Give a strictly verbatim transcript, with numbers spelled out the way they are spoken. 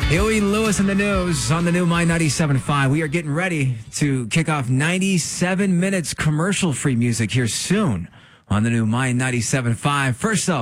Huey Lewis in the news on the new My ninety-seven point five. We are getting ready to kick off ninety-seven minutes commercial-free music here soon on the new My ninety-seven point five. First, though,